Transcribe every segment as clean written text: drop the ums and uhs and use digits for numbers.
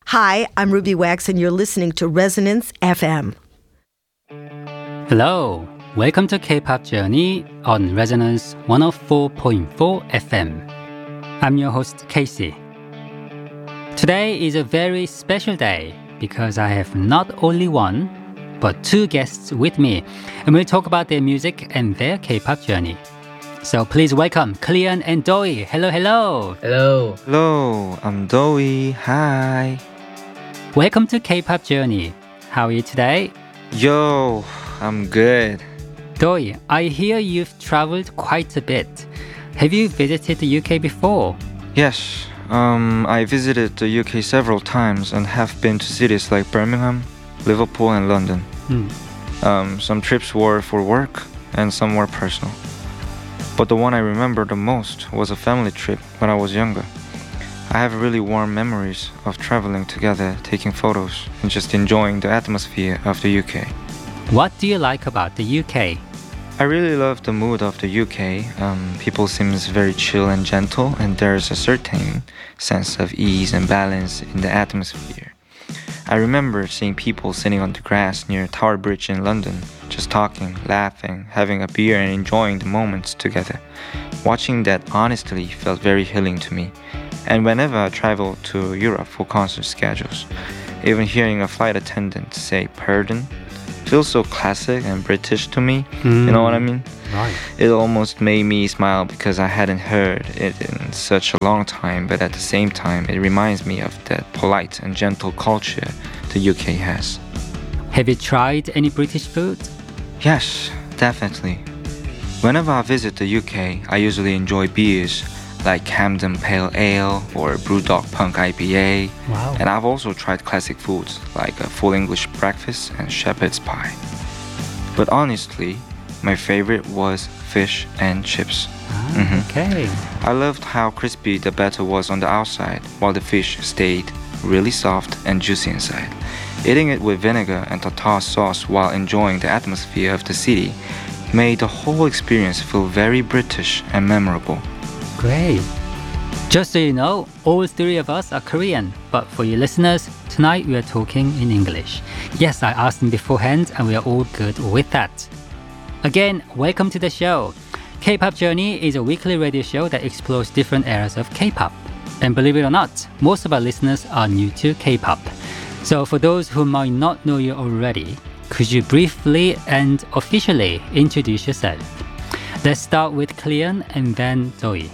Hi, I'm Ruby Wax, and you're listening to Resonance FM. Hello, welcome to K-pop Journey on Resonance 104.4 FM. I'm your host, Casey. Today is a very special day because I have not only one, but two guests with me, and we'll talk about their music and their K-pop journey. So please welcome Cleon and Doi. Hello, hello. Hello. Hello, I'm Doi. Hi. Welcome to K-pop Journey. How are you today? Yo, I'm good. Doi, I hear you've traveled quite a bit. Have you visited the UK before? Yes, I visited the UK several times and have been to cities like Birmingham, Liverpool, and London. Some trips were for work and some were personal. But the one I remember the most was a family trip when I was younger. I have really warm memories of traveling together, taking photos, and just enjoying the atmosphere of the UK. What do you like about the UK? I really love the mood of the UK. People seem very chill and gentle, and there's a certain sense of ease and balance in the atmosphere. I remember seeing people sitting on the grass near Tower Bridge in London, just talking, laughing, having a beer and enjoying the moments together. Watching that honestly felt very healing to me. And whenever I travel to Europe for concert schedules, even hearing a flight attendant say pardon feels so classic and British to me. You know what I mean? Right. It almost made me smile because I hadn't heard it in such a long time, but at the same time, it reminds me of that polite and gentle culture the UK has. Have you tried any British food? Yes, definitely. Whenever I visit the UK, I usually enjoy beers like Camden Pale Ale or Brewdog Punk IPA. Wow. And I've also tried classic foods like a full English breakfast and shepherd's pie. But honestly, my favorite was fish and chips. Okay. I loved how crispy the batter was on the outside while the fish stayed really soft and juicy inside. Eating it with vinegar and tartar sauce while enjoying the atmosphere of the city made the whole experience feel very British and memorable. Great. Just so you know, all three of us are Korean, but for you listeners, tonight we are talking in English. Yes, I asked them beforehand and we are all good with that. Again, welcome to the show. K-pop Journey is a weekly radio show that explores different eras of K-pop. And believe it or not, most of our listeners are new to K-pop. So for those who might not know you already, could you briefly and officially introduce yourself? Let's start with Cleon and then Doi.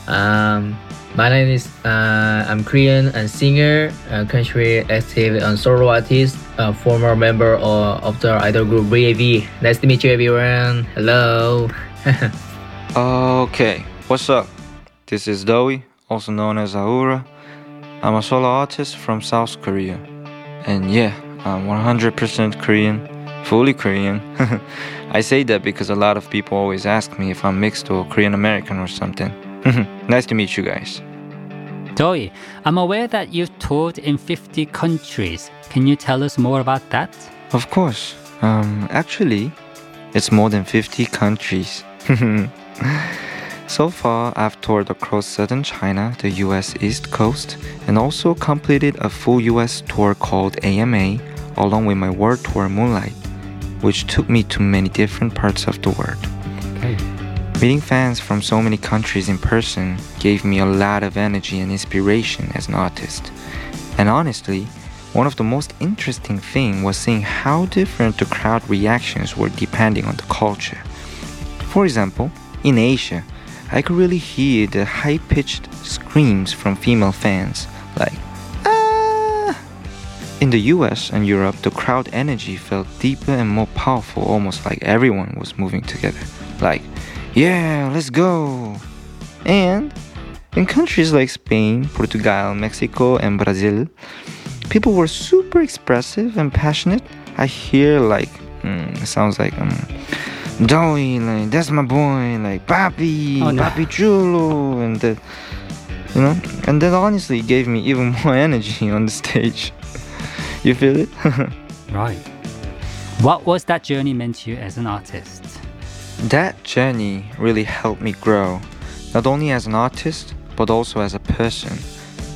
My name is I'm Korean and singer, currently active and solo artist, former member of the idol group BAV. Nice to meet you, everyone. Hello. Okay, what's up? This is Doi, also known as Ahura. I'm a solo artist from South Korea. And yeah, I'm 100% Korean, fully Korean. I say that because a lot of people always ask me if I'm mixed or Korean American or something. Nice to meet you guys. Doi, I'm aware that you've toured in 50 countries. Can you tell us more about that? Of course. Actually, it's more than 50 countries. So far, I've toured across southern China, the US East Coast, and also completed a full US tour called AMA, along with my world tour Moonlight, which took me to many different parts of the world. Okay. Meeting fans from so many countries in person gave me a lot of energy and inspiration as an artist. And honestly, one of the most interesting things was seeing how different the crowd reactions were depending on the culture. For example, in Asia, I could really hear the high-pitched screams from female fans, like, ah! In the US and Europe, the crowd energy felt deeper and more powerful, almost like everyone was moving together. Like, yeah, let's go! And in countries like Spain, Portugal, Mexico, and Brazil, people were super expressive and passionate. I hear like, it sounds like, Doi, like, that's my boy, like, Papi, Oh, no. Papi Chulo, and that, you know, and that honestly gave me even more energy on the stage. You feel it? Right. What was that journey meant to you as an artist? That journey really helped me grow, not only as an artist, but also as a person.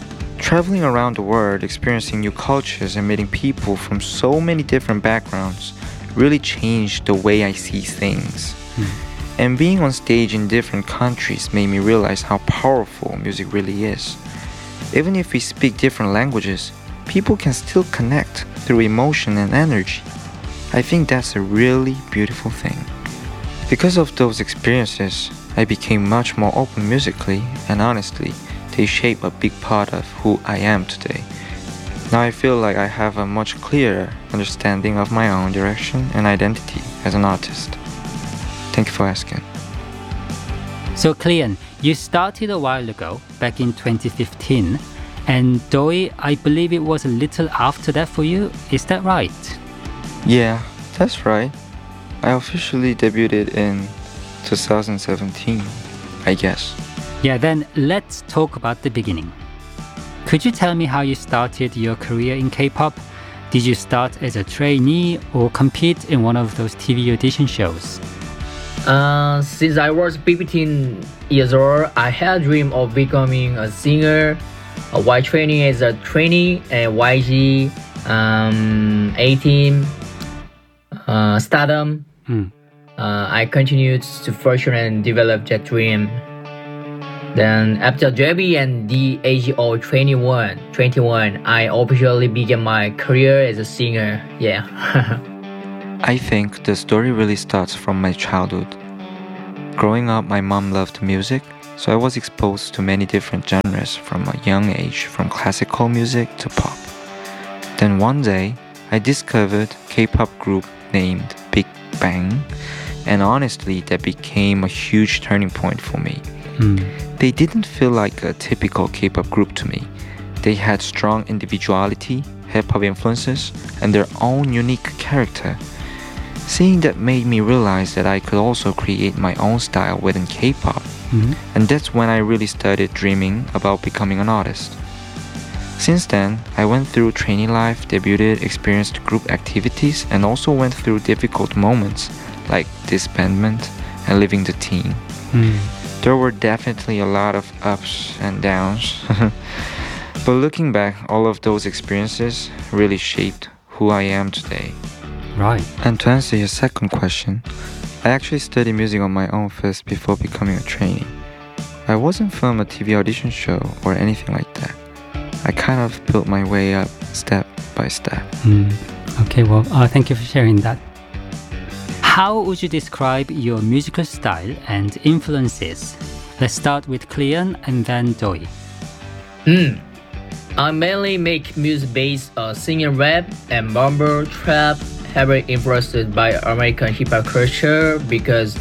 Traveling around the world, experiencing new cultures, and meeting people from so many different backgrounds really changed the way I see things. And being on stage in different countries made me realize how powerful music really is. Even if we speak different languages, people can still connect through emotion and energy. I think that's a really beautiful thing. Because of those experiences, I became much more open musically, and honestly, they shape a big part of who I am today. Now I feel like I have a much clearer understanding of my own direction and identity as an artist. Thank you for asking. So Cleon, you started a while ago, back in 2015, and Doi, I believe it was a little after that for you, is that right? Yeah, that's right. I officially debuted in 2017, I guess. Yeah, then let's talk about the beginning. Could you tell me how you started your career in K-pop? Did you start as a trainee or compete in one of those TV audition shows? Since I was 15 years old, I had a dream of becoming a singer while training as a trainee at YG, 18, Stardom. I continued to pursue and develop that dream. Then after debut and the age of 21, I officially began my career as a singer. Yeah. I think the story really starts from my childhood. Growing up, my mom loved music, so I was exposed to many different genres from a young age, from classical music to pop. Then one day, I discovered a K-pop group named Big Bang, and honestly, that became a huge turning point for me. They didn't feel like a typical K-pop group to me. They had strong individuality, hip-hop influences, and their own unique character. Seeing that made me realize that I could also create my own style within K-pop. And that's when I really started dreaming about becoming an artist. Since then, I went through trainee life, debuted, experienced group activities, and also went through difficult moments like disbandment and leaving the team. There were definitely a lot of ups and downs. But looking back, all of those experiences really shaped who I am today. Right. And to answer your second question, I actually studied music on my own first before becoming a trainee. I wasn't from a TV audition show or anything like that. I kind of built my way up step by step. Okay, well, thank you for sharing that. How would you describe your musical style and influences? Let's start with Cleon and then Doi. I mainly make music based on singing rap and mumble trap, heavily influenced by American hip-hop culture because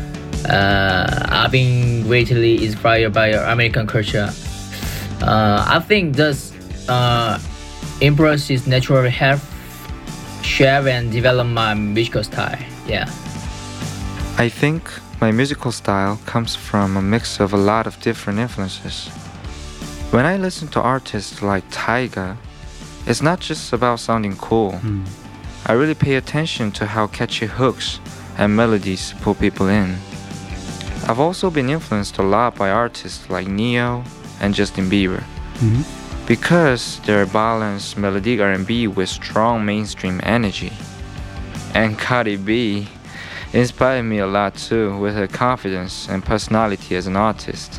I've been greatly inspired by American culture. I think those influences naturally help shape and develop my musical style. Yeah. I think my musical style comes from a mix of a lot of different influences. When I listen to artists like Tyga, it's not just about sounding cool. I really pay attention to how catchy hooks and melodies pull people in. I've also been influenced a lot by artists like Ne-Yo and Justin Bieber because they're balanced melodic R&B with strong mainstream energy. And Cardi B inspired me a lot too with her confidence and personality as an artist.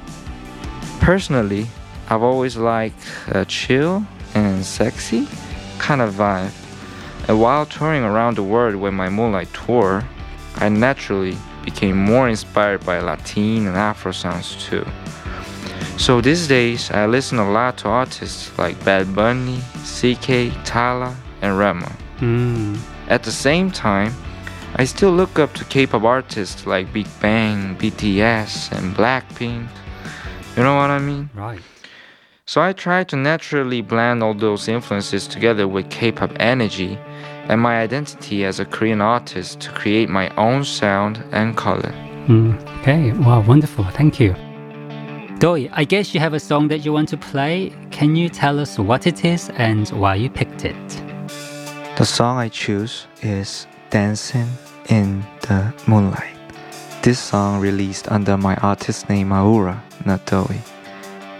Personally, I've always liked a chill and sexy kind of vibe. And while touring around the world with my Moonlight tour, I naturally became more inspired by Latin and Afro sounds too. So these days, I listen a lot to artists like Bad Bunny, CK, Tala, and Rema. At the same time, I still look up to K-pop artists like Big Bang, BTS, and Blackpink. You know what I mean? Right. So I try to naturally blend all those influences together with K-pop energy and my identity as a Korean artist to create my own sound and color. Okay, wow, wonderful. Thank you. Doi, I guess you have a song that you want to play. Can you tell us what it is and why you picked it? The song I choose is Dancing in the Moonlight. This song released under my artist name Aura, not Doi.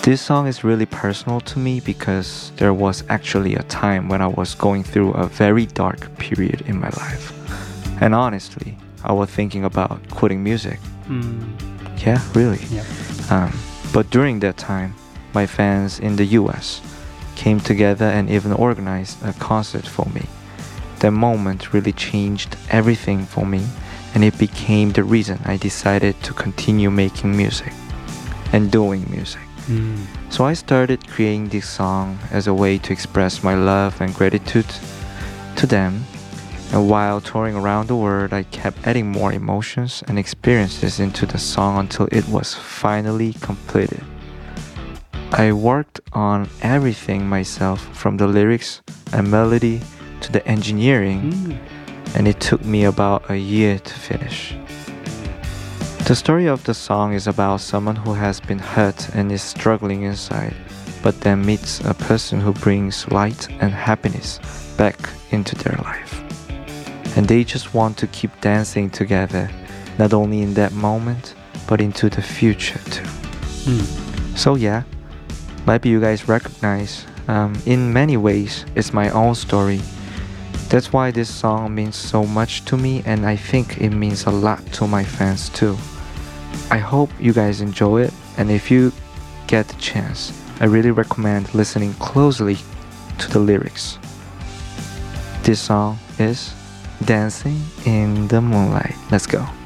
This song is really personal to me because there was actually a time when I was going through a very dark period in my life. And honestly, I was thinking about quitting music. Yeah, really. Yep. But during that time, my fans in the US came together and even organized a concert for me. That moment really changed everything for me, and it became the reason I decided to continue making music and doing music. So I started creating this song as a way to express my love and gratitude to them. And while touring around the world, I kept adding more emotions and experiences into the song until it was finally completed. I worked on everything myself, from the lyrics and melody to the engineering, and it took me about a year to finish. The story of the song is about someone who has been hurt and is struggling inside, but then meets a person who brings light and happiness back into their life. And they just want to keep dancing together, not only in that moment, but into the future too. So yeah, maybe you guys recognize, in many ways, it's my own story. That's why this song means so much to me, and I think it means a lot to my fans too. I hope you guys enjoy it, and if you get the chance, I really recommend listening closely to the lyrics. This song is Dancing in the Moonlight. Let's go.